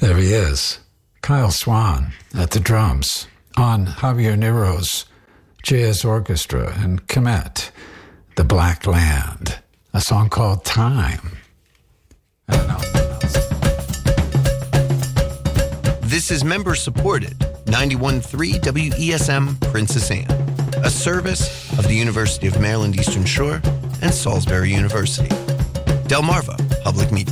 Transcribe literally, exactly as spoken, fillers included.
There he is, Kyle Swan at the drums on Javier Nero's Jazz Orchestra and Kemet, The Black Land, a song called Time. I don't know. This is member-supported ninety-one point three W E S M Princess Anne, a service of the University of Maryland Eastern Shore and Salisbury University. Delmarva Public Media.